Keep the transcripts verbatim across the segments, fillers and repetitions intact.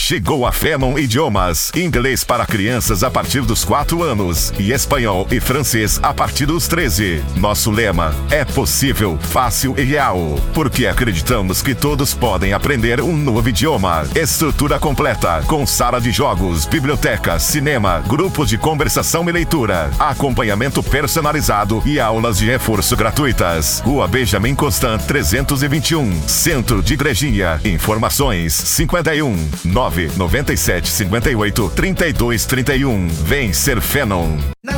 Chegou a Phenom Idiomas. Inglês para crianças a partir dos quatro anos e espanhol e francês a partir dos treze. Nosso lema é possível, fácil e real, porque acreditamos que todos podem aprender um novo idioma. Estrutura completa, com sala de jogos, biblioteca, cinema, grupos de conversação e leitura, acompanhamento personalizado e aulas de reforço gratuitas. Rua Benjamin Constant trezentos e vinte e um, Centro de Igrejinha. Informações cinquenta e um, nove noventa e sete, cinquenta e oito, trinta e dois, trinta e um. Vem ser Phenom.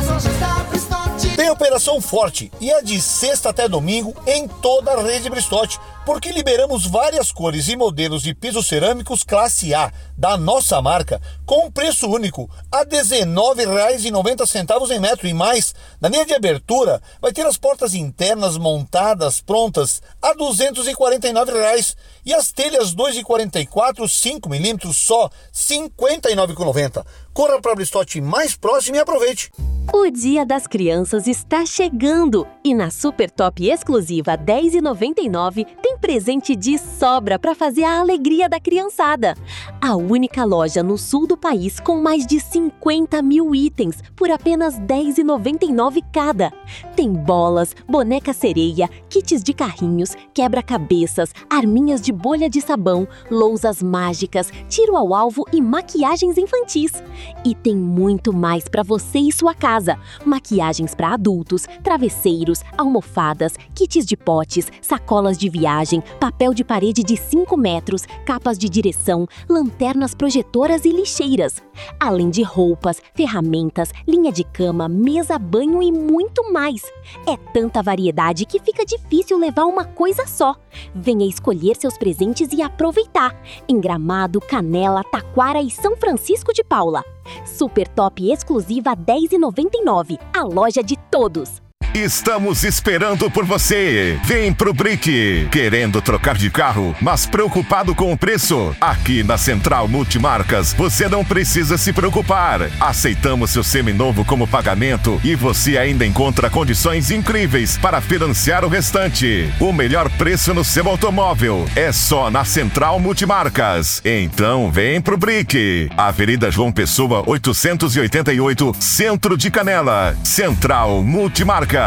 Tem operação forte e é de sexta até domingo em toda a rede Bristotti, porque liberamos várias cores e modelos de pisos cerâmicos classe A da nossa marca com preço único a dezenove reais e noventa centavos em metro e mais. Na linha de abertura vai ter as portas internas montadas prontas a duzentos e quarenta e nove reais e as telhas dois e quarenta e quatro, cinco milímetros só cinquenta e nove reais e noventa centavos. Corra para a Bristotti mais próximo e aproveite. O Dia das Crianças está chegando e na Super Top exclusiva dez reais e noventa e nove centavos tem presente de sobra para fazer a alegria da criançada. A única loja no sul do país com mais de cinquenta mil itens por apenas dez reais e noventa e nove centavos cada. Tem bolas, boneca sereia, kits de carrinhos, quebra-cabeças, arminhas de bolha de sabão, lousas mágicas, tiro ao alvo e maquiagens infantis. E tem muito mais para você e sua casa. Maquiagens para adultos, travesseiros, almofadas, kits de potes, sacolas de viagem, papel de parede de cinco metros, capas de direção, lanternas projetoras e lixeiras. Além de roupas, ferramentas, linha de cama, mesa, banho e muito mais. É tanta variedade que fica difícil levar uma coisa só. Venha escolher seus presentes e aproveitar. Em Gramado, Canela, Taquara e São Francisco de Paula. Super Top exclusiva dez reais e noventa e nove centavos. A loja de todos. Estamos esperando por você. Vem pro Brick. Querendo trocar de carro, mas preocupado com o preço? Aqui na Central Multimarcas, você não precisa se preocupar. Aceitamos seu seminovo como pagamento e você ainda encontra condições incríveis para financiar o restante. O melhor preço no seu automóvel é só na Central Multimarcas. Então vem pro Brick. Avenida João Pessoa, oitocentos e oitenta e oito, Centro de Canela. Central Multimarcas.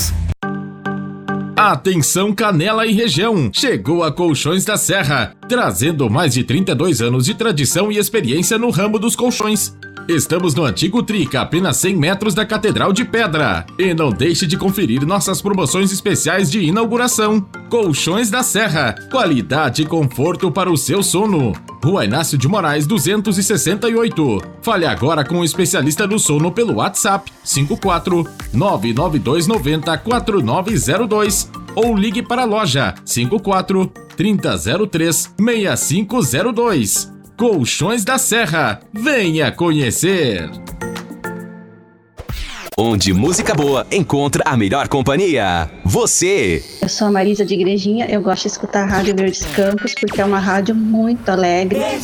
Atenção Canela e região, chegou a Colchões da Serra, trazendo mais de trinta e dois anos de tradição e experiência no ramo dos colchões. Estamos no antigo Trica, apenas cem metros da Catedral de Pedra. E não deixe de conferir nossas promoções especiais de inauguração. Colchões da Serra, qualidade e conforto para o seu sono. Rua Inácio de Moraes, duzentos e sessenta e oito. Fale agora com o especialista do sono pelo WhatsApp cinco quatro nove nove dois nove zero quatro nove zero dois ou ligue para a loja cinco quatro trinta zero três seis cinco zero dois. Colchões da Serra, venha conhecer! Onde música boa encontra a melhor companhia. Você! Eu sou a Marisa de Igrejinha, eu gosto de escutar a Rádio Verdes Campos porque é uma rádio muito alegre.